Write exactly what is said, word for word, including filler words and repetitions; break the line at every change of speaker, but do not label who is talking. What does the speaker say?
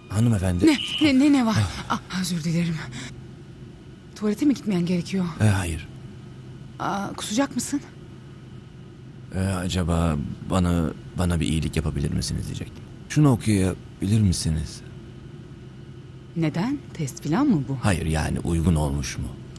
hanımefendi.
Ne? Ne, ne, ne var? Ah, özür dilerim. Tuvalete mi gitmeyen gerekiyor?
E, hayır.
Aa, kusacak mısın?
E, acaba bana bana bir iyilik yapabilir misiniz diyecektim. Şunu okuyabilir misiniz?
Neden? Test falan mı bu?
Hayır, yani uygun olmuş mu?